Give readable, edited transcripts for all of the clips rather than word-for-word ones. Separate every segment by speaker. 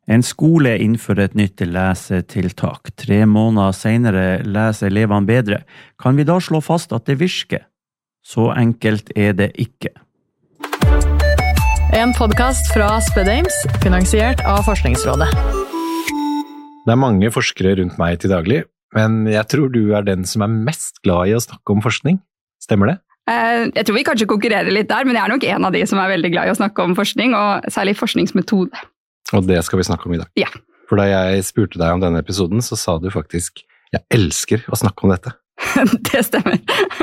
Speaker 1: En skole innfører et nytt lesetiltak. 3 måneder senere leser elevene bedre. Kan vi da slå fast at det virker? Så enkelt er det ikke.
Speaker 2: En podcast fra Spedames, finansiert av Forskningsrådet.
Speaker 3: Det mange forskere rundt meg til daglig, men jeg tror du den som mest glad I å snakke om forskning. Stemmer det?
Speaker 4: Jeg tror vi kanskje konkurrerer litt der, men jeg nok en av de som veldig glad I å snakke om forskning, og særlig forskningsmetode.
Speaker 3: Og det skal vi snakke om I dag.
Speaker 4: Ja.
Speaker 3: For da jeg spurte deg om denne episoden, så sa du faktisk, jeg elsker å snakke om dette.
Speaker 4: Det stemmer.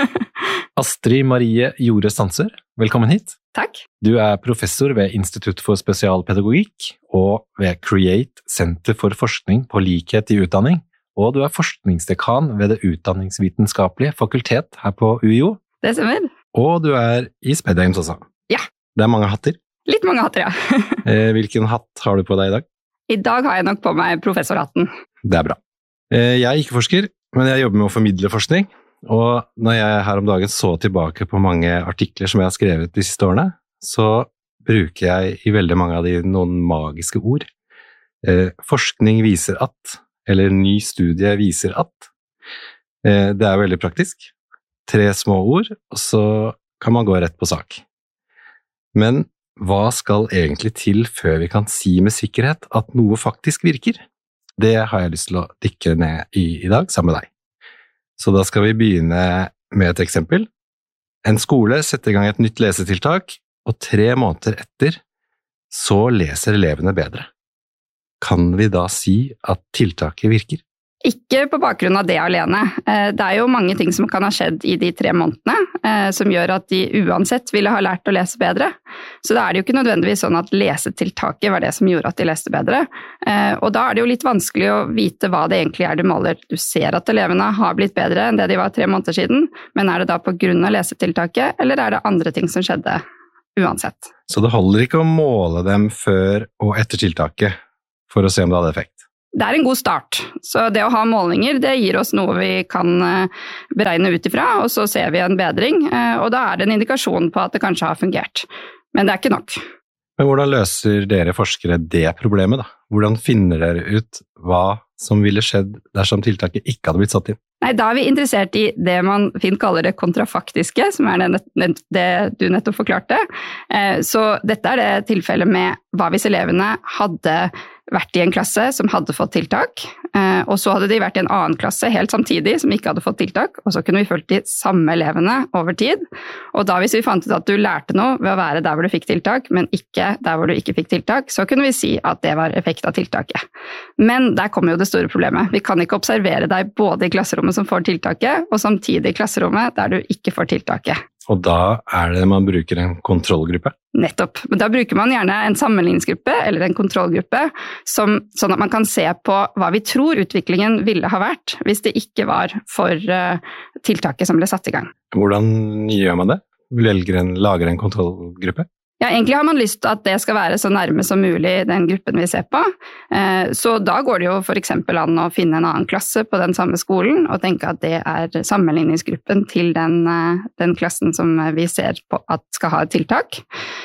Speaker 3: Astrid Marie Jorde Stanser, velkommen hit.
Speaker 4: Takk.
Speaker 3: Du professor ved Institutt for spesialpedagogikk og ved Create Center for forskning på likhet I utdanning, og du forskningsdekan ved det utdanningsvitenskapelige fakultet her på UiO.
Speaker 4: Det stemmer.
Speaker 3: Og du I Spedames også.
Speaker 4: Ja.
Speaker 3: Det mange hatter.
Speaker 4: Litt mange hatter, ja.
Speaker 3: Hvilken hatt har du på deg I dag?
Speaker 4: I dag har jeg nok på meg professorhatten.
Speaker 3: Det bra. Jeg ikke forsker, men jeg jobber med å formidle forskning, og når jeg her om dagen så tilbake på mange artikler som jeg har skrevet de siste årene, så bruker jeg I veldig mange av de noen magiske ord. Forskning viser at, eller ny studie viser at. Det veldig praktisk. 3 små ord, og så kan man gå rett på sak. Men hva skal egentlig til før vi kan si med sikkerhet at noe faktisk virker? Det har jeg lyst til å dykke ned I dag sammen med deg. Så da skal vi begynne med et eksempel. En skole setter I gang et nytt lesetiltak, og 3 måneder etter så leser elevene bedre. Kan vi da si at tiltaket virker?
Speaker 4: Ikke på bakgrunn av det alene. Det jo mange ting som kan ha skjedd I de 3 månedene, som gjør at de uansett ville ha lært å lese bedre. Så da det jo ikke nødvendigvis sånn at lesetiltaket var det som gjorde at de leste bedre. Og da det jo litt vanskelig å vite hva det egentlig du måler. Du ser at elevene har blitt bedre enn det de var 3 måneder siden, men det da på grunn av lesetiltaket, eller det andre ting som skjedde uansett?
Speaker 3: Så det holder ikke å måle dem før og etter tiltaket for å se om det hadde effekt?
Speaker 4: Det en god start, så det å ha målinger, det gir oss noe vi kan beregne ut ifra, og så ser vi en bedring, og da det en indikasjon på at det kanskje har fungert. Men det ikke nok.
Speaker 3: Men hvordan løser dere forskere det problemet da? Hvordan finner dere ut hva som ville skjedd dersom tiltaket ikke hadde blitt satt inn?
Speaker 4: Nei, da vi interessert I det man fint kaller det kontrafaktiske, som det du nettopp forklarte. Så dette det tilfellet med hva hvis elevene hadde vært I en klasse som hadde fått tiltak, og så hadde de vært I en annen klasse helt samtidig som ikke hadde fått tiltak, og så kunne vi følt de samme elevene over tid. Og da hvis vi fant ut at du lærte noe ved å være der hvor du fikk tiltak, men ikke der hvor du ikke fikk tiltak, så kunne vi si at det var effekt av tiltaket. Men der kommer jo det store problemet. Vi kan ikke observere deg både I klasserommet som får tiltaket, og samtidig I klasserommet der du ikke får tiltaket.
Speaker 3: Og da det man bruker en kontrollgruppe?
Speaker 4: Nettopp. Men da bruker man gjerne en sammenligningsgruppe eller en kontrollgruppe, sånn at man kan se på hva vi tror utviklingen ville ha vært hvis det ikke var for tiltaket som ble satt I gang.
Speaker 3: Hvordan gjør man det? Lager en kontrollgruppe?
Speaker 4: Ja, egentlig har man lyst til at det skal være så nærme som mulig den gruppen vi ser på. Så da går det jo for eksempel an å finne en annen klasse på den samme skolen, og tenke at det sammenligningsgruppen til den klassen som vi ser på at skal ha et tiltak.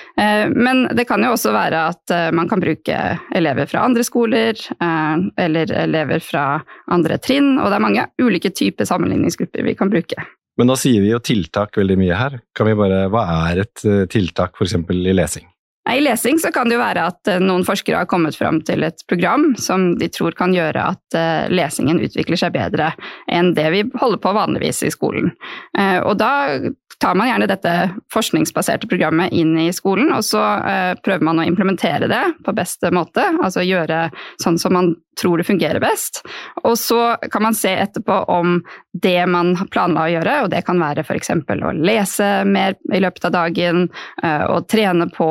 Speaker 4: Men det kan jo også være at man kan bruke elever fra andre skoler, eller elever fra andre trinn, og det mange ulike typer sammenligningsgrupper vi kan bruke.
Speaker 3: Men da sier vi jo tiltak veldig mye her. Hva et tiltak for eksempel I lesing?
Speaker 4: I lesing så kan det jo være at noen forskere har kommet frem til et program som de tror kan gjøre at lesingen utvikler seg bedre enn det vi holder på vanligvis I skolen. Og da tar man gjerne dette forskningsbaserte programmet inn I skolen, og så prøver man å implementere det på beste måte, altså gjøre sånn som man tror det fungerer best. Og så kan man se etterpå om det man planla å gjøre, og det kan være for eksempel å lese mer I løpet av dagen, og trene på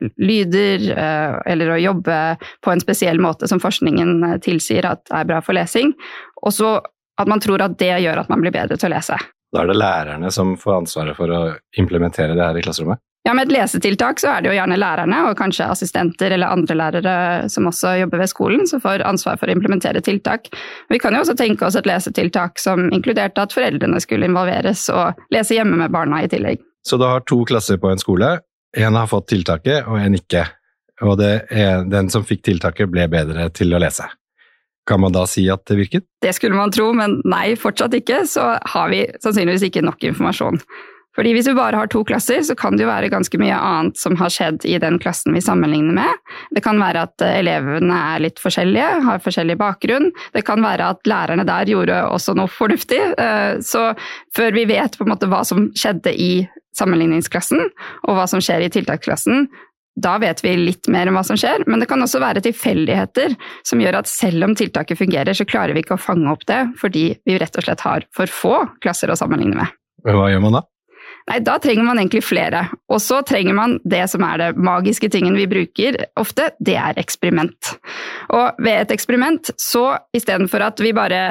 Speaker 4: lyder, eller å jobbe på en spesiell måte som forskningen tilsier at bra for lesing, og så at man tror at det gjør at man blir bedre til å lese.
Speaker 3: Da det lærerne som får ansvaret for å implementere det her I klasserommet?
Speaker 4: Ja, med et lesetiltak så det jo gjerne lærerne, og kanskje assistenter eller andre lærere som også jobber ved skolen, som får ansvar for å implementere tiltak. Vi kan jo også tenke oss et lesetiltak som inkluderte at foreldrene skulle involveres og lese hjemme med barna I tillegg.
Speaker 3: Så du har 2 klasser på en skole, en har fått tiltaket og en ikke. og den som fikk tiltaket ble bedre til å lese. Kan man da si at det virket?
Speaker 4: Det skulle man tro, men nei, fortsatt ikke, så har vi sannsynligvis ikke nok informasjon. Fordi hvis vi bare har 2 klasser, så kan det jo være ganske mye annet som har skjedd i den klassen vi sammenligner med. Det kan være at elevene er litt forskjellige, har forskjellig bakgrunn. Det kan være at lærerne der gjorde også noe fornuftig. Så før vi vet på en måte hva som skjedde i sammenligningsklassen, og hva som skjer i tiltaksklassen, da vet vi litt mer om hva som skjer, men det kan også være tilfeldigheter som gjør at selv om tiltaket fungerer, så klarer vi ikke å fange opp det, fordi vi rett og slett har for få klasser å sammenligne med.
Speaker 3: Hva gjør man da?
Speaker 4: Nei, da trenger man egentlig flere, og så trenger man det som er det magiske tingen vi bruker ofte, det er eksperiment. Og ved et eksperiment, så i stedet for at vi bare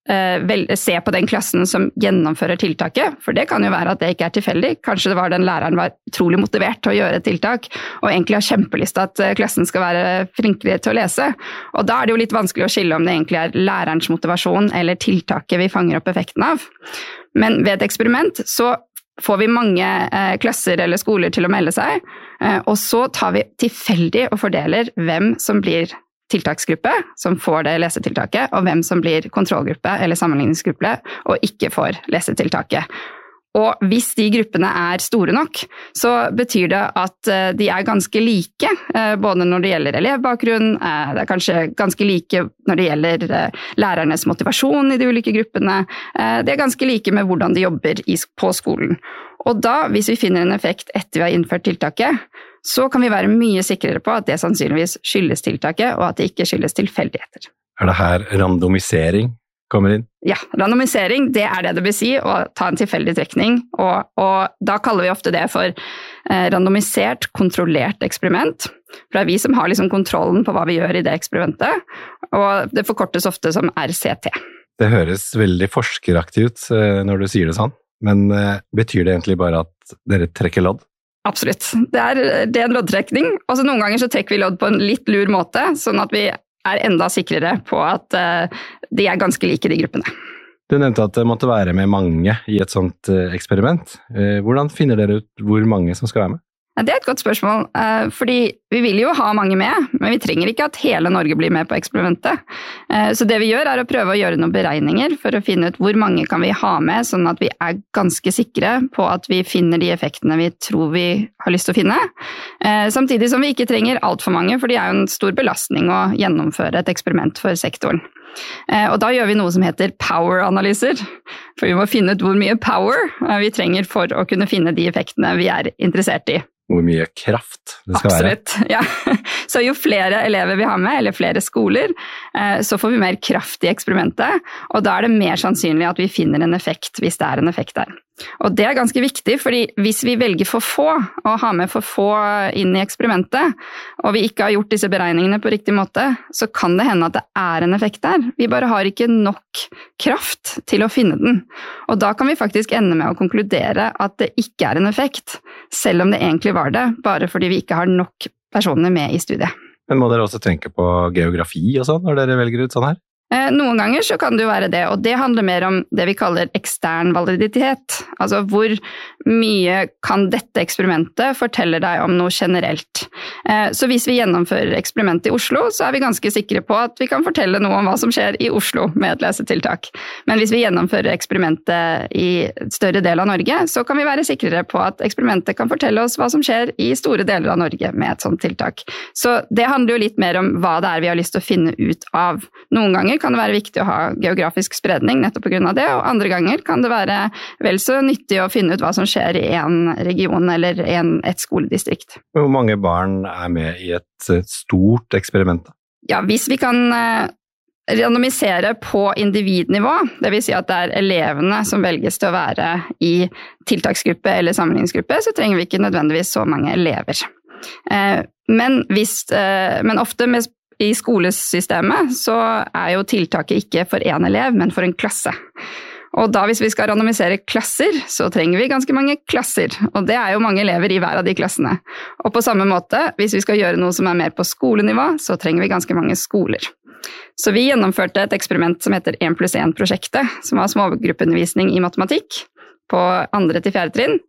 Speaker 4: se på den klassen som gjennomfører tiltaket, for det kan jo være at det ikke er tilfeldig. Kanskje det var den læreren var utrolig motivert til å gjøre et tiltak, og egentlig har kjempelyst til at klassen skal være flinkere til å lese. Og da er det jo litt vanskelig å skille om det egentlig er lærerens motivasjon eller tiltaket vi fanger opp effekten av. Men ved et eksperiment så får vi mange klasser eller skoler til å melde seg, og så tar vi tilfeldig og fordeler hvem som blir tiltaksgruppe, som får det lesetiltaket, og hvem som blir kontrollgruppe eller sammenligningsgruppe, og ikke får lesetiltaket. Og hvis de gruppene er store nok, så betyr det at de er ganske like, både når det gjelder elevbakgrunn, det er kanskje ganske like når det gjelder lærernes motivasjon i de ulike gruppene, det er ganske like med hvordan de jobber på skolen. Og da, hvis vi finner en effekt etter vi har innført tiltaket, så kan vi være mye sikrere på at det sannsynligvis skyldes tiltaket, og at det ikke skyldes tilfeldigheter.
Speaker 3: Er det her randomisering kommer inn?
Speaker 4: Ja, randomisering, det er det vil si, å ta en tilfeldig trekning, og da kaller vi ofte det for randomisert, kontrollert eksperiment. For det er vi som har liksom kontrollen på hva vi gjør i det eksperimentet, og det forkortes ofte som RCT.
Speaker 3: Det høres veldig forskeraktig ut når du sier det sånn, men betyr det egentlig bare at dere trekker lodd?
Speaker 4: Absolutt. Det er en loddtrekning. Også noen ganger så trekker vi lodd på en litt lur måte, sånn at vi er enda sikrere på at de er ganske like de gruppene.
Speaker 3: Du nevnte at det måtte være med mange i et sånt eksperiment. Hvordan finner dere ut hvor mange som skal være med?
Speaker 4: Det er et godt spørsmål, fordi vi vil jo ha mange med, men vi trenger ikke at hele Norge blir med på eksperimentet. Så det vi gjør er å prøve å gjøre noen beregninger for å finne ut hvor mange kan vi ha med, sånn at vi er ganske sikre på at vi finner de effektene vi tror vi har lyst til å finne. Samtidig som vi ikke trenger alt for mange, for det er jo en stor belastning å gjennomføre et eksperiment for sektoren. Og da gjør vi noe som heter power-analyser, for vi må finne ut hvor mye power vi trenger for å kunne finne de effektene vi er interessert i.
Speaker 3: Hvor mye kraft det skal
Speaker 4: Absolutt, være. Ja. Så jo flere elever vi har med, eller flere skoler, så får vi mer kraft i eksperimentet, og da er det mer sannsynlig at vi finner en effekt hvis det er en effekt der. Og det er ganske viktig, fordi hvis vi velger for få, og har med for få inn i eksperimentet, og vi ikke har gjort disse beregningene på riktig måte, så kan det hende at det er en effekt der. Vi bare har ikke nok kraft til å finne den. Og da kan vi faktisk ende med å konkludere at det ikke er en effekt, selv om det egentlig var det, bare fordi vi ikke har nok personer med i studiet.
Speaker 3: Men må dere også tenke på geografi og sånn, når dere velger ut sånn her?
Speaker 4: Noen ganger så kan det jo være det, og det handler mer om det vi kaller ekstern validitet. Altså hvor mye kan dette eksperimentet fortelle deg om noe generelt. Så hvis vi gjennomfører eksperimentet i Oslo, så er vi ganske sikre på at vi kan fortelle noe om hva som skjer i Oslo med et lesetiltak. Men hvis vi gjennomfører eksperimentet i større del av Norge, så kan vi være sikrere på at eksperimentet kan fortelle oss hva som skjer i store deler av Norge med et sånt tiltak. Så det handler jo litt mer om hva det er vi har lyst til å finne ut av. Noen ganger kan det være viktig å ha geografisk spredning nettopp på grunn av det, og andre ganger kan det være vel så nyttig å finne ut hva som skjer i en region eller et skoledistrikt.
Speaker 3: Hvor mange barn er med i et stort eksperiment?
Speaker 4: Ja, hvis vi kan randomisere på individnivå, det vil si at det er elevene som velges til å være i tiltaksgruppe eller sammenligningsgruppe, så trenger vi ikke nødvendigvis så mange elever. Men ofte i skolesystemet så er jo tiltaket ikke for en elev, men for en klasse. Og da hvis vi skal randomisere klasser, så trenger vi ganske mange klasser, og det er jo mange elever i hver av de klassene. Og på samme måte, hvis vi skal gjøre noe som er mer på skolenivå, så trenger vi ganske mange skoler. Så vi gjennomførte et eksperiment som heter 1+1-prosjektet, som var smågruppeundervisning i matematikk på 2. til 4. trinn.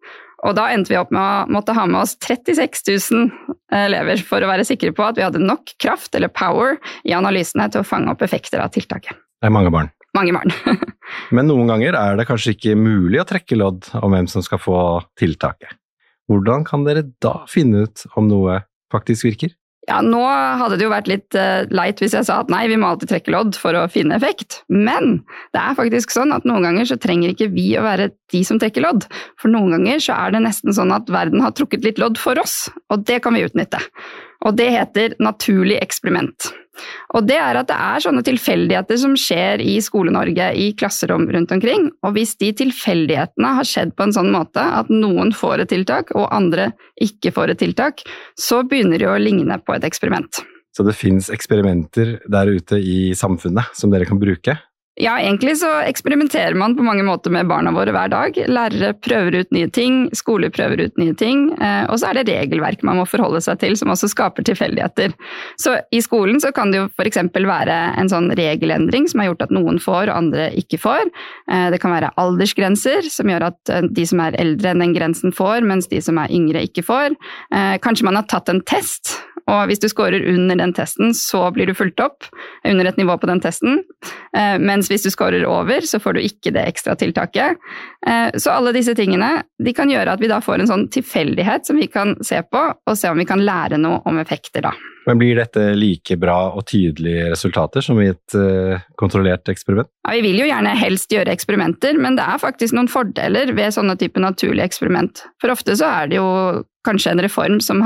Speaker 4: Og da endte vi opp med å måtte ha med oss 36 000 elever for å være sikre på at vi hadde nok kraft eller power i analysene til å fange opp effekter av tiltaket.
Speaker 3: Det mange barn.
Speaker 4: Mange barn.
Speaker 3: Men noen ganger det kanskje ikke mulig å trekke lodd om hvem som skal få tiltaket. Hvordan kan dere da finne ut om noe faktisk virker?
Speaker 4: Ja, nå hadde det jo vært litt leit hvis jeg sa at nei, vi må alltid trekke lodd for å finne effekt. Men det faktisk sånn at noen ganger så trenger ikke vi å være de som trekker lodd. For noen ganger så det nesten sånn at verden har trukket litt lodd for oss, og det kan vi utnytte. Og det heter naturlig eksperiment. Og det at det sånne tilfeldigheter som skjer i Skole-Norge, i klasserom rundt omkring, og hvis de tilfeldighetene har skjedd på en sånn måte at noen får et tiltak, og andre ikke får et tiltak, så begynner det å ligne på et eksperiment.
Speaker 3: Så det finnes eksperimenter der ute i samfunnet som dere kan bruke?
Speaker 4: Ja, egentlig så eksperimenterer man på mange måter med barna våre hver dag. Lærere prøver ut nye ting, skoler prøver ut nye ting, og så det regelverk man må forholde seg til som også skaper tilfeldigheter. Så i skolen så kan det jo for eksempel være en sånn regelendring som har gjort at noen får og andre ikke får. Det kan være aldersgrenser som gjør at de som eldre enn den grensen får, mens de som yngre ikke får. Kanskje man har tatt en test, og hvis du scorer under den testen, så blir du fulgt opp under et nivå på den testen, mens hvis du scorer over, så får du ikke det ekstra tiltaket. Så alle disse tingene, de kan gjøre at vi da får en sånn tilfeldighet som vi kan se på, og se om vi kan lære noe om effekter da.
Speaker 3: Men blir dette like bra og tydelige resultater som i et kontrollert eksperiment?
Speaker 4: Ja, vi vil jo gjerne helst gjøre eksperimenter, men det faktisk noen fordeler ved sånne type naturlige eksperiment. For ofte så det jo kanskje en reform som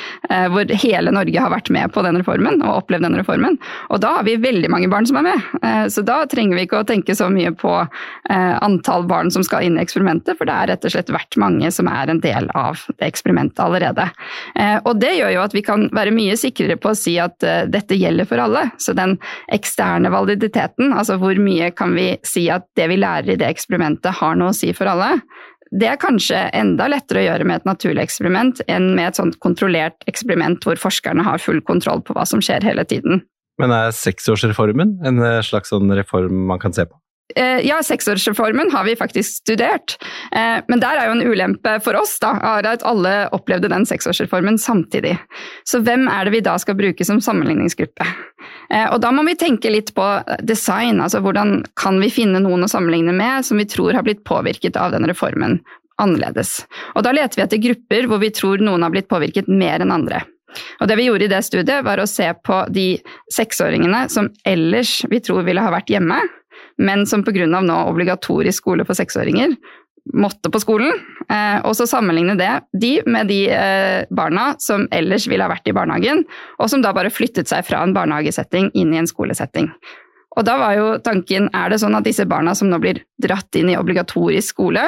Speaker 4: hvor hele Norge har vært med på den reformen og opplevd den reformen. Og da har vi veldig mange barn som med. Så da trenger vi ikke å tenke så mye på antall barn som skal inn i eksperimentet, for det rett og slett vært mange som en del av det eksperimentet allerede. Og det gjør jo at vi kan være mye sikrere på å si at dette gjelder for alle. Så den eksterne validiteten, altså hvor mye kan vi si at det vi lærer i det eksperimentet har noe å si for alle, det kanskje enda lettere å gjøre med et naturlig eksperiment enn med et sånt kontrollert eksperiment hvor forskerne har full kontroll på hva som skjer hele tiden.
Speaker 3: Men 6-årsreformen en slags sånn reform man kan se på?
Speaker 4: Ja, 6-årsreformen har vi faktisk studert, men der jo en ulempe for oss da, at alle opplevde den 6-årsreformen samtidig. Så hvem det vi da skal bruke som sammenligningsgruppe? Og da må vi tenke litt på design, altså hvordan kan vi finne noen å sammenligne med som vi tror har blitt påvirket av den reformen annerledes. Og da leter vi etter grupper hvor vi tror noen har blitt påvirket mer enn andre. Og det vi gjorde i det studiet var å se på de 6-åringene som ellers vi tror ville ha vært hjemme, men som på grunn av nå obligatorisk skole for 6-åringer måtte på skolen, og så sammenligne de med de barna som ellers ville ha vært i barnehagen, og som da bare flyttet seg fra en barnehagesetting inn i en skolesetting. Og da var jo tanken, det sånn at disse barna som nå blir dratt inn i obligatorisk skole,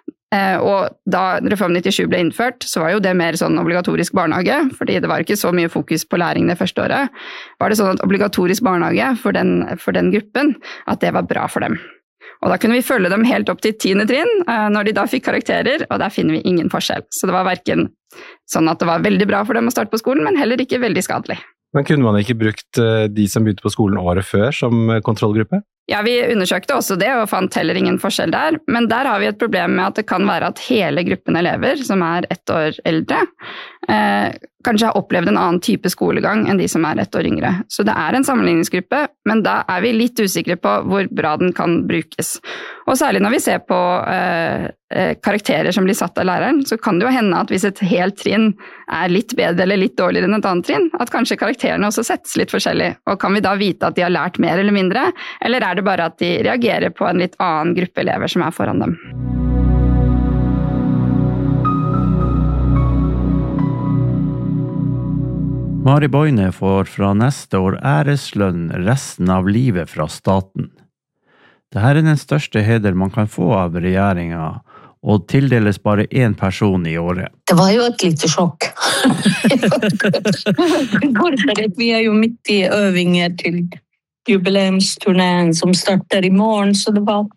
Speaker 4: og da Reform 97 ble innført, så var jo det mer sånn obligatorisk barnehage, fordi det var ikke så mye fokus på læring det første året. Var det sånn at obligatorisk barnehage for den gruppen, at det var bra for dem. Og da kunne vi følge dem helt opp til 10. trinn, når de da fikk karakterer, og der finner vi ingen forskjell. Så det var hverken sånn at det var veldig bra for dem å starte på skolen, men heller ikke veldig skadelig.
Speaker 3: Men kunne man ikke brukt de som begynte på skolen året før som kontrollgruppe?
Speaker 4: Ja, vi undersøkte også det og fant heller ingen forskjell der, men der har vi et problem med at det kan være at hele gruppen elever som 1 år eldre, kanskje har opplevd en annen type skolegang enn de som 1 år yngre. Så det en sammenligningsgruppe, men da vi litt usikre på hvor bra den kan brukes. Og særlig når vi ser på karakterer som blir satt av læreren, så kan det jo hende at hvis et helt trinn litt bedre eller litt dårligere enn et annet trinn, at kanskje karakterene også settes litt forskjellig. Og kan vi da vite at de har lært mer eller mindre, eller det bare at de reagerer på en litt annen gruppe elever som foran dem?
Speaker 1: Mari Boine får fra neste år æreslønn resten av livet fra staten. Dette den største heder man kan få av regjeringen, og tildeles bare 1 person i året.
Speaker 5: Det var jo et lite sjokk. Vi jo midt i øvinger til jubileumsturneen som starter i morgen, så det var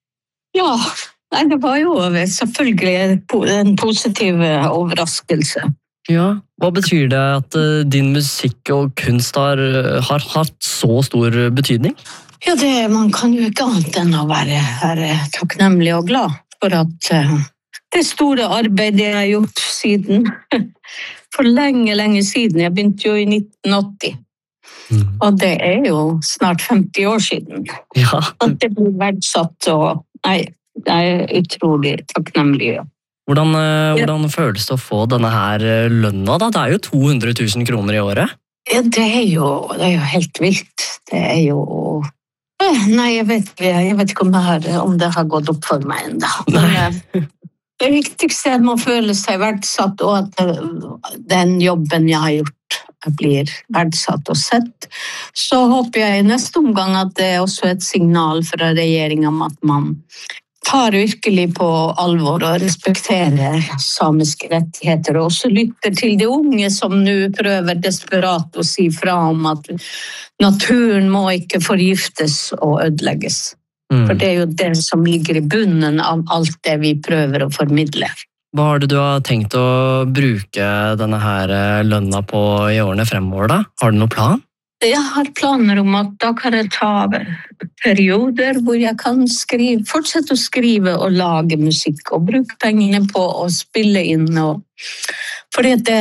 Speaker 5: det var jo selvfølgelig en positiv overraskelse.
Speaker 6: Ja, hva betyr det at din musikk og kunst har hatt så stor betydning?
Speaker 5: Ja, man kan jo ikke annet enn å være takknemlig og glad for at det store arbeidet jeg har gjort siden, for lenge siden. Jeg begynte jo i 1980. Og det jo snart 50 år siden.
Speaker 6: Ja.
Speaker 5: At det blir verdsatt, og nei, jeg utrolig takknemlig. Ja.
Speaker 6: Hvordan føles det å få denne her lønna da? Det jo 200 000 kroner i året.
Speaker 5: Ja, det jo helt vilt. Det jo... Nei, jeg vet ikke om det har gått opp for meg enda. Men det viktigste at man føler seg verdsatt, og at den jobben jeg har gjort blir verdsatt og sett. Så håper jeg i neste omgang at det også et signal fra regjeringen om at man tar virkelig på alvor og respekterer samiske rettigheter, og også lytter til de unge som nå prøver desperat å si fra om at naturen må ikke forgiftes og ødelegges. For det jo det som ligger i bunnen av alt det vi prøver å formidle.
Speaker 6: Hva har du har tenkt å bruke denne her lønna på i årene fremover da? Har du noen plan?
Speaker 5: Jeg har planer om at da kan jeg ta perioder hvor jeg kan fortsette å skrive og lage musikk og bruke pengene på å spille inn. For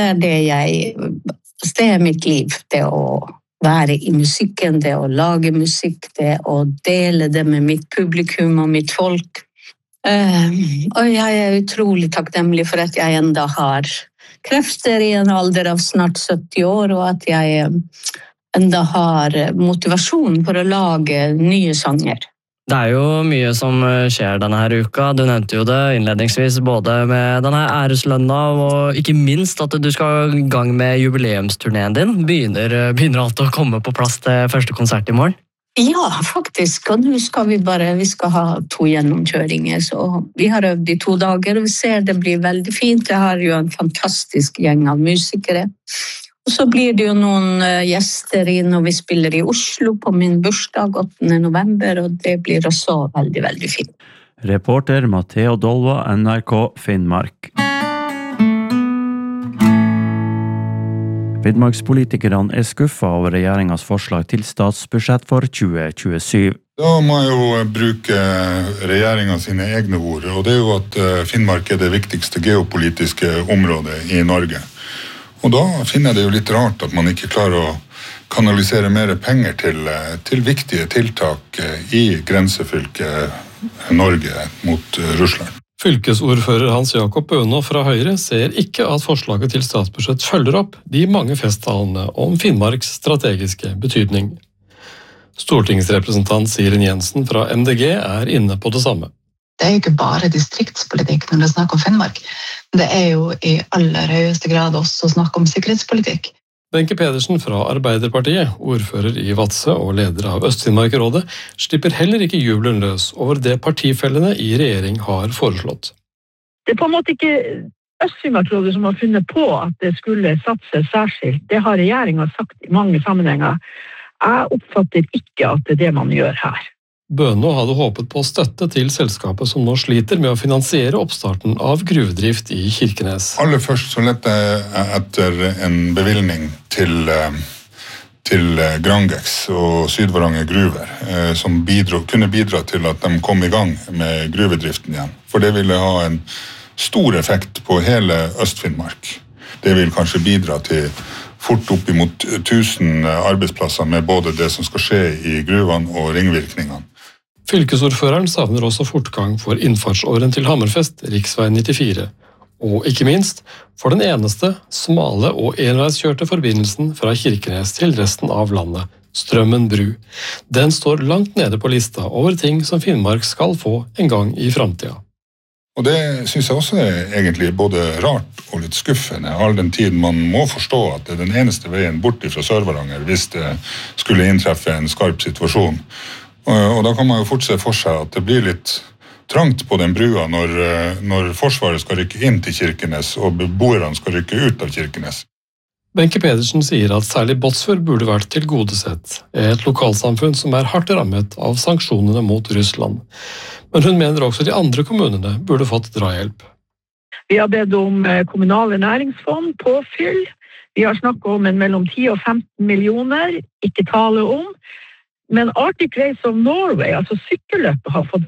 Speaker 5: det mitt liv, det å være i musikken, det å lage musikk, det å dele det med mitt publikum og mitt folk. Og jeg utrolig takknemlig for at jeg enda har krefter i en alder av snart 70 år, og at jeg enda har motivasjon for å lage nye sanger.
Speaker 6: Det jo mye som skjer denne her uka. Du nevnte jo det innledningsvis, både med denne æreslønna og ikke minst at du skal i gang med jubileumsturneen din. Begynner alt å komme på plass til første konsert i morgen?
Speaker 5: Ja, faktisk. Og nå skal vi skal ha 2 gjennomkjøringer. Så vi har øvd i 2 dager, og vi ser det blir veldig fint. Jeg har jo en fantastisk gjeng av musikere. Og så blir det jo noen gjester når vi spiller i Oslo på min bursdag 8. november, og det blir også veldig, veldig fint.
Speaker 1: Reporter Matteo Dolva, NRK Finnmark. Finnmarkspolitikerne skuffet over regjeringens forslag til statsbudsjett for 2027.
Speaker 7: Da må jeg jo bruke regjeringen sine egne ord, og det jo at Finnmark det viktigste geopolitiske området i Norge. Og da finner jeg det jo litt rart at man ikke klarer å kanalisere mer penger til viktige tiltak i grensefylket Norge mot Russland.
Speaker 8: Fylkesordfører Hans Jakob Bønå fra Høyre ser ikke at forslaget til statsbudsjett følger opp de mange festtalene om Finnmarks strategiske betydning. Stortingsrepresentant Siren Jensen fra MDG inne på det samme.
Speaker 9: Det jo ikke bare distriktspolitikk når det snakker om Finnmark. Det jo i aller høyeste grad også snakk om sikkerhetspolitikk.
Speaker 8: Wenche Pedersen fra Arbeiderpartiet, ordfører i Vadsø og leder av Øst-Finnmark-rådet, slipper heller ikke jubelen løs over det partifellene i regjering har foreslått.
Speaker 10: Det på en måte ikke Øst-Finnmark-rådet som har funnet på at det skulle satse særskilt. Det har regjeringen sagt i mange sammenhenger. Jeg oppfatter ikke at det det man gjør her.
Speaker 8: Bønå hadde håpet på støtte til selskapet som nå sliter med å finansiere oppstarten av gruvedrift i Kirkenes.
Speaker 7: Aller først så lette jeg etter en bevilgning til Grangex og Sydvaranger gruver, som kunne bidra til at de kom i gang med gruvedriften igjen. For det ville ha en stor effekt på hele Øst-Finnmark. Det vil kanskje bidra til fort opp imot 1000 arbeidsplasser med både det som skal skje i gruvene og ringvirkningene.
Speaker 8: Fylkesordføreren savner også fortgang for innfartsåren til Hammerfest, riksvei 94, og ikke minst for den eneste smale og enveiskjørte forbindelsen fra Kirkenes til resten av landet, Strømmen bru. Den står langt nede på lista over ting som Finnmark skal få en gang i fremtiden.
Speaker 7: Og det synes jeg også egentlig både rart og litt skuffende, all den tid man må forstå at det den eneste veien bort fra Sør-Varanger hvis det skulle inntreffe en skarp situasjon. Og da kan man jo fort se for seg at det blir litt trangt på den brua når Forsvaret skal rykke inn til Kirkenes og beboerne skal rykke ut av Kirkenes.
Speaker 8: Wenche Pedersen sier at særlig Båtsfjord burde vært tilgodesett, et lokalsamfunn som hardt rammet av sanksjonene mot Russland. Men hun mener også de andre kommunene burde fått drahjelp.
Speaker 10: Vi har bedt om kommunale næringsfond, påfyll. Vi har snakket om en mellom 10 og 15 millioner, ikke tale om. Men Arctic Race of Norway, altså sykkelløpet, har fått 15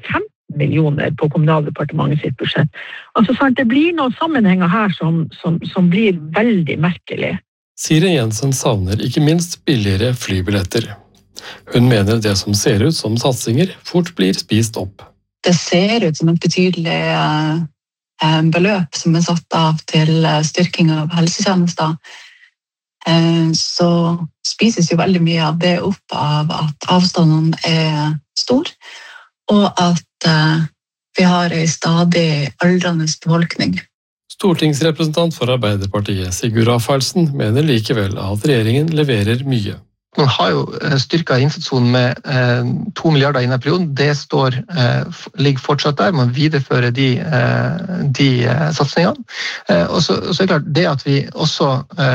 Speaker 10: millioner på Kommunaldepartementet sitt budsjett. Altså sant, det blir noen sammenhenger her som blir veldig merkelig.
Speaker 8: Siri Jensen savner ikke minst billigere flybilletter. Hun mener det som ser ut som satsinger fort blir spist opp.
Speaker 9: Det ser ut som et betydelig beløp som satt av til styrking av helsetjenester. Så spises jo veldig mye av det opp av at avstanden stor, og at vi har en stadig aldrende befolkning.
Speaker 8: Stortingsrepresentant for Arbeiderpartiet Sigurd Rafaelsen mener likevel at regjeringen leverer mye.
Speaker 11: Man har jo styrket innsatssonen med 2 milliarder i denne perioden. Det ligger fortsatt der. Man viderefører de satsningene. Og så er det klart, det at vi også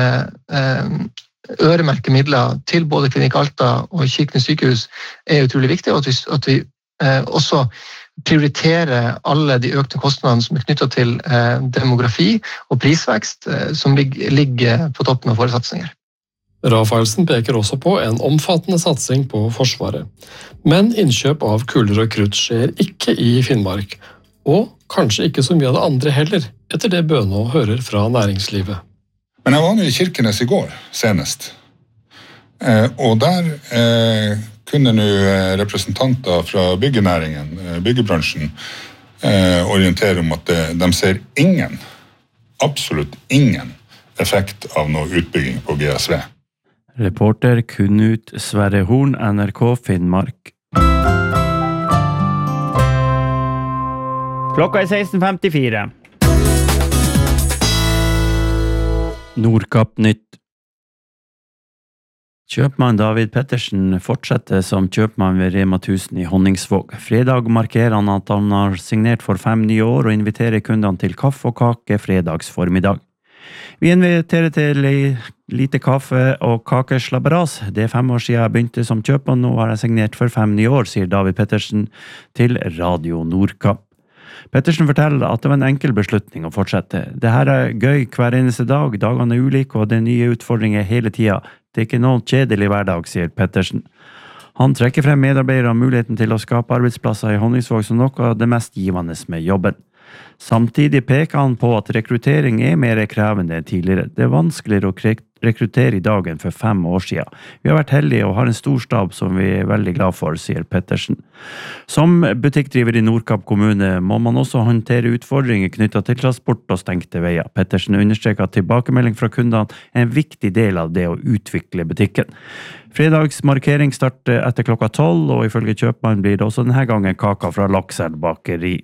Speaker 11: øremerker midler til både Klinikk Alta og Kirkenes sykehus er utrolig viktig, og at vi også prioriterer alle de økte kostnadene som er knyttet til demografi og prisvekst, som ligger på toppen av våre satsninger.
Speaker 8: Rafaelsen peker også på en omfattende satsing på Forsvaret. Men innkjøp av kuler og krutt skjer ikke i Finnmark, og kanskje ikke så mye av det andre heller, etter det Bønå hører fra næringslivet.
Speaker 7: Men jeg var nå i Kirkenes i går, senest. Og der kunne nå representanter fra byggenæringen, byggebransjen, orientere om at de ser absolutt ingen effekt av noe utbygging på GSV.
Speaker 1: Reporter Knut Sverre Horn, NRK Finnmark. Klokka 16:54. Nordkapp-nytt. Kjøpmann David Pettersen fortsetter som kjøpmann ved Rema 1000 i Honningsvåg. Fredag markerer han at han har signert for 5 nye år og inviterer kundene til kaffe og kake fredags formiddag. Vi inviterer til lite kaffe og kakeslabberas. Det 5 år siden jeg begynte som kjøpmann, nå har jeg signert for 5 nye år, sier David Pettersen til Radio Nordkapp. Pettersen forteller at det var en enkel beslutning å fortsette. Det her er gøy hver eneste dag, dagene er ulike og det er nye utfordringer hele tiden. Det er ikke noen kjedelig hverdag, sier Pettersen. Han trekker frem medarbeidere og muligheten til å skape arbeidsplasser i Honningsvåg som noe av det mest givende med jobben. Samtidig peker han på at rekruttering er mer krevende enn tidligere. Det er vanskeligere å rekruttere i dag enn for 5 år siden. Vi har vært heldige og har en stor stab som vi er veldig glad for, sier Pettersen. Som butikkdriver i Nordkapp kommune må man også håndtere utfordringer knyttet til transport og stengte veier. Pettersen understreker at tilbakemelding fra kundene er en viktig del av det å utvikle butikken. Fredagsmarkering starter etter klokka 12, og ifølge kjøpmann blir det også denne gangen kaka fra Lakselv bakeri.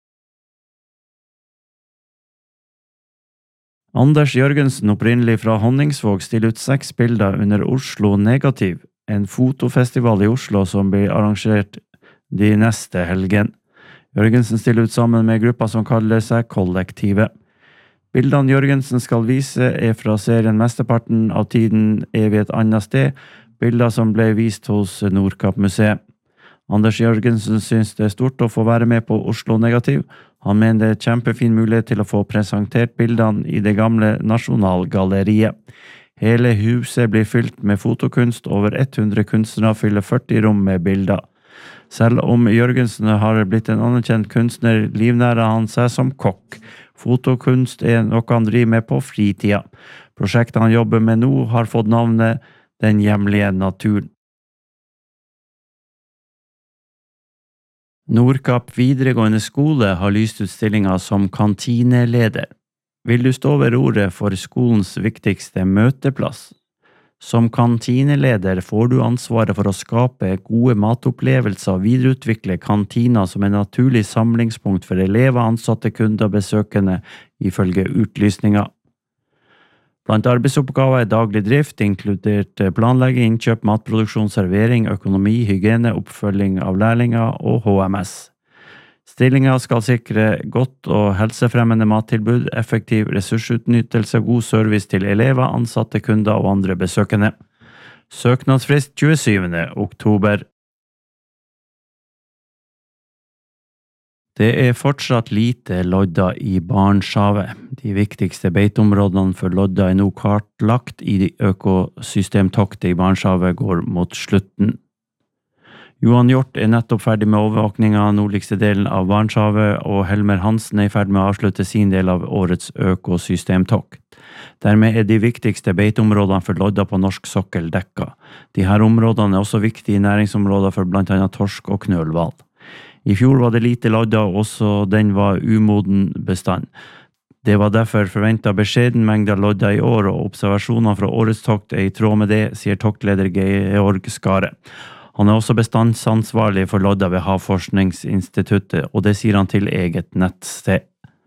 Speaker 1: Anders Jørgensen, opprinnelig fra Honningsvåg, stiller ut 6 bilder under Oslo Negativ, en fotofestival i Oslo som blir arrangert de neste helgen. Jørgensen stiller ut sammen med gruppa som kaller seg Kollektivet. Bildene Jørgensen skal vise er fra serien Mesteparten av tiden er vi et annet sted, bilder som ble vist hos Nordkapp-museet. Anders Jørgensen synes det er stort å få være med på Oslo Negativ. Han mener det er en kjempefin mulighet til å få presentert bildene i det gamle Nasjonalgalleriet. Hele huset blir fylt med fotokunst, over 100 kunstnere fyller 40 rom med bilder. Selv om Jørgensen har blitt en anerkjent kunstner, livnærer han seg som kokk. Fotokunst er noe han driver med på fritida. Prosjektet han jobber med nå har fått navnet Den hjemlige naturen. Nordkapp videregående skole har lyst ut stillinger som kantineleder. Vil du stå ved roret for skolens viktigste møteplass? Som kantineleder får du ansvaret for å skape gode matopplevelser og videreutvikle kantina som en naturlig samlingspunkt for elever, ansatte, kunder og besøkende, ifølge utlysninga. Blant arbeidsoppgaver er daglig drift, inkludert planlegging, innkjøp, matproduksjon, servering, økonomi, hygiene, oppfølging av lærlinger og HMS. Stillinga skal sikre godt og helsefremmende mattilbud, effektiv ressursutnyttelse, god service til elever, ansatte, kunder og andre besøkende. Søknadsfrist 27. oktober. Det er fortsatt lite lodda i Barentshavet. De viktigste beiteområdene for lodda er nå kartlagt i økosystemtoktet i Barentshavet går mot slutten. Johan Hjort nettopp ferdig med overvåkningen av nordligste delen av Barentshavet, og Helmer Hansen i ferd med å avslutte sin del av årets økosystemtokt. Dermed de viktigste beiteområdene for lodda på norsk sokkel dekka. De her områdene også viktige næringsområder for blant annet torsk og knølhval. I fjor var det lite lodda, og også den var umoden bestand. Det var derfor forventet beskjeden mengde lodda i år, og observasjoner fra årets tokt i tråd med det, sier toktleder Georg Skare. Han også bestandsansvarlig for lodda ved Havforskningsinstituttet, og det sier han til eget nettsted.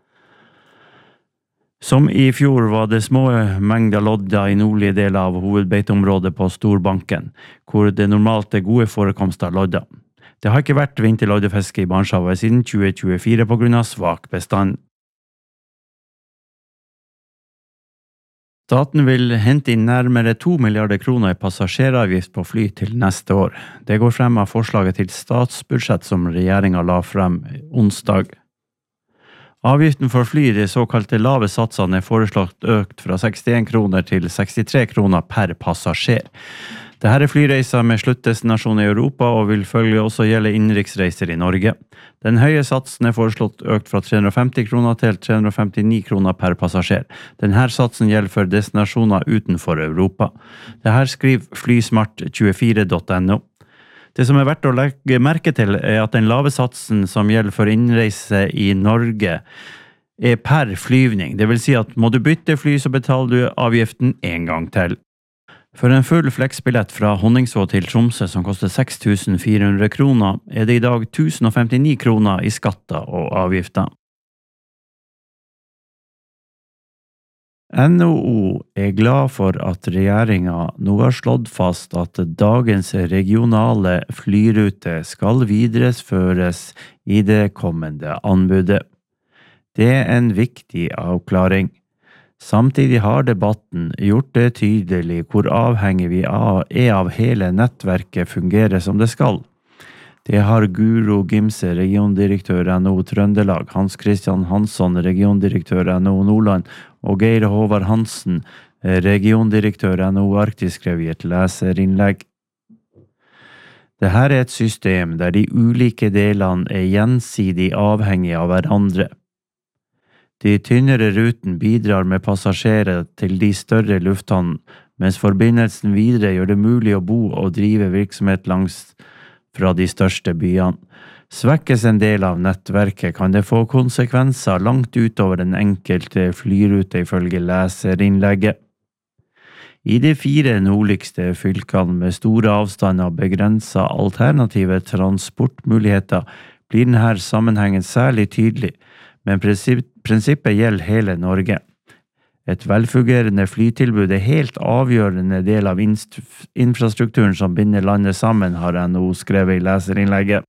Speaker 1: Som i fjor var det små mengder lodda i nordlige deler av hovedbeiteområdet på Storbanken, hvor det normalt gode forekomster av lodda. Det har ikke vært vinterloddefiske i Barentshavet siden 2024 på grunn av svak bestand. Staten vil hente inn nærmere 2 milliarder kroner i passasjeravgift på fly til neste år. Det går frem av forslaget til statsbudsjett som regjeringen la frem onsdag. Avgiften for fly, de såkalte lave satsene, foreslått økt fra 61 kroner til 63 kroner per passasjer. Dette flyreiser med sluttdestinasjon i Europa og vil følge også gjelde innenriksreiser i Norge. Den høye satsen foreslått økt fra 350 kroner til 359 kroner per passasjer. Denne satsen gjelder for destinasjoner utenfor Europa. Dette skriver flysmart24.no. Det som verdt å legge merke til at den lave satsen som gjelder for innreise i Norge per flyvning. Det vil si at må du bytte fly, så betaler du avgiften en gang til. For en full fleksbillett fra Honningsvåg til Tromsø som koster 6.400 kroner, det i dag 1.059 kroner i skatter og avgifter. NHO glad for at regjeringen nå har slått fast at dagens regionale flyrute skal videreføres i det kommende anbudet. Det en viktig avklaring. Samtidig har debatten gjort det tydelig hvor avhengig vi av hele nettverket fungerer som det skal. Det har Guro Gimse, regiondirektør NHO Trøndelag, Hans Christian Hansson, regiondirektør NHO Nordland, og Geir Håvard Hansen, regiondirektør NHO Arktis, skrev i et leserinnlegg. Dette et system der de ulike delene gjensidig avhengige av hverandre. De tynnere ruten bidrar med passasjerer til de større lufthavnene, mens forbindelsen videre gjør det mulig å bo og drive virksomhet langs fra de største byene. Svekkes en del av nettverket kan det få konsekvenser langt utover den enkelte flyrute ifølge leserinnlegget. I de 4 nordligste fylkene med store avstander og begrenset alternative transportmuligheter blir denne sammenhengen særlig tydelig, men prinsippet gjelder hele Norge. Et velfungerende flytilbud helt avgjørende del av infrastrukturen som binder landet sammen, har NHO skrevet i leserinnlegget.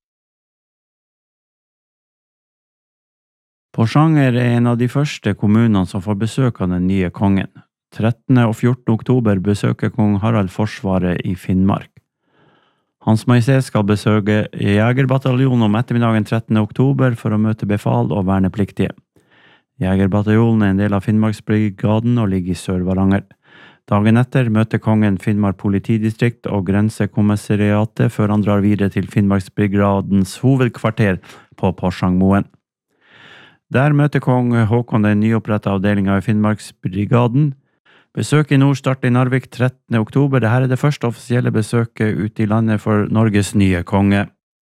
Speaker 1: Porsanger en av de første kommunene som får besøk av den nye kongen. 13. og 14. oktober besøker kong Harald Forsvaret i Finnmark. Hans Majestet skal besøke Jegerbataljonen om ettermiddagen 13. oktober for å møte befal og vernepliktige. Jegerbataljonen en del av Finnmarksbrigaden og ligger i Sør-Varanger. Dagen etter møter kongen Finnmark politidistrikt og grensekommissariatet før han drar videre til Finnmarksbrigadens hovedkvarter på Porsangmoen. Der møter kong Håkon den nyopprettet avdelingen i Finnmarksbrigaden. Besøket i nord starter i Narvik 13. oktober. Dette det første offisielle besøket ute i landet for Norges nye konge.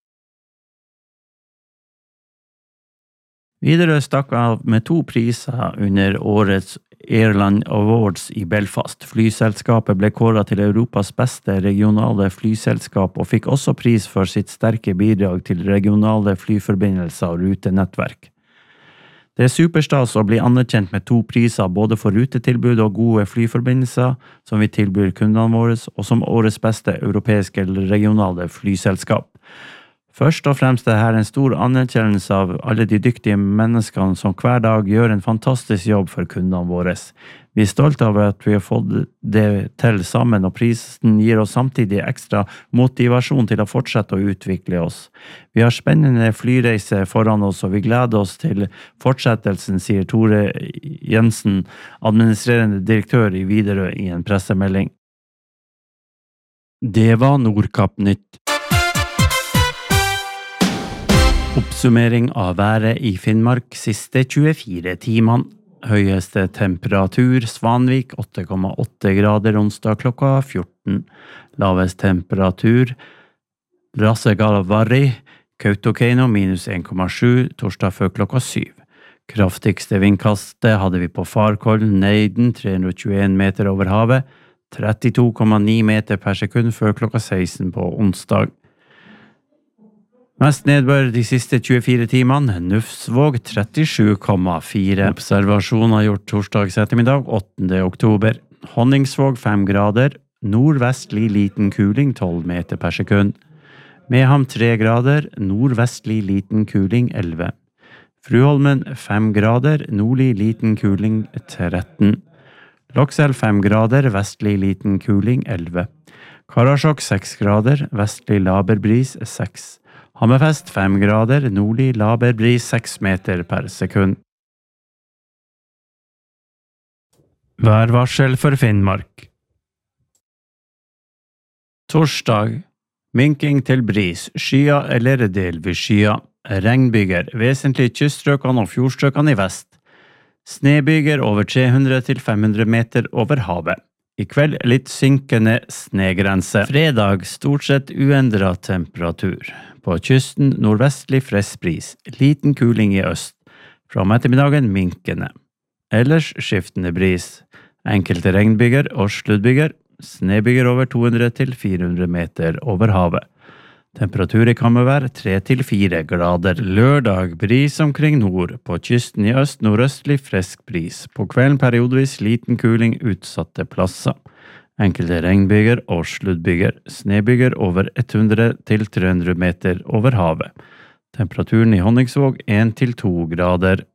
Speaker 1: Widerøe stakk av med 2 priser under årets Airline Awards i Belfast. Flyselskapet ble kåret til Europas beste regionale flyselskap og fikk også pris for sitt sterke bidrag til regionale flyforbindelser og rutenettverk. Det superstas å bli anerkjent med 2 priser både for rutetilbud og gode flyforbindelser som vi tilbyr kundene våre, og som årets beste europeiske eller regionale flyselskap. Først og fremst er dette en stor anerkjennelse av alle de dyktige menneskene som hver dag gjør en fantastisk jobb for kundene våre. Vi stolte av at vi har fått det til sammen, og prisen gir oss samtidig ekstra motivasjon til å fortsette å utvikle oss. Vi har spennende flyreiser foran oss, og vi gleder oss til fortsettelsen, sier Tore Jensen, administrerende direktør i Widerøe i en pressemelding. Det var Nordkapp Nytt. Oppsummering av været i Finnmark siste 24 timene. Høyeste temperatur Svanvik 8,8 grader onsdag klokka 14. Lavest temperatur Rasegalvari Kautokeino minus 1,7 torsdag før klokka 7. Kraftigste vindkastet hadde vi på Farkollen, Neiden 321 meter over havet, 32,9 meter per sekund før klokka 16 på onsdag. Mest nedbør de siste 24 timene, Nufsvåg 37,4. Observasjoner gjort torsdags ettermiddag 8. oktober. Honningsvåg 5 grader, nordvestlig liten kuling 12 meter per sekund. Meham 3 grader, nordvestlig liten kuling 11. Fruholmen 5 grader, nordlig liten kuling 13. Lokselv 5 grader, vestlig liten kuling 11. Karasjok 6 grader, vestlig laber bris 6. Hammerfest 5 grader, nordlig laber bris 6 meter per sekund. Værvarsel for Finnmark. Torsdag. Minking til bris, skya eller delvis skya. Regnbyger, vesentlig kyststrøkene og fjordstrøkene i vest. Snebyger over 300 til 500 meter over havet. I kveld litt synkende snegrense. Fredag stort sett uendret temperatur. På kysten nordvestlig frisk bris, liten kuling i øst. Fra om ettermiddagen minkende. Ellers skiftende bris. Enkelte regnbyger og sluddbyger. Snebyger over 200 til 400 meter over havet. Temperatur i Kammervær 3 til 4 grader. Lørdag bris omkring nord. På kysten i øst nordøstlig frisk bris. På kvelden periodevis liten kuling utsatte plasser. Enkelte regnbyger og sluddbyger. Snebyger over 100 til 300 meter over havet. Temperaturen i Honningsvåg 1 til 2 grader.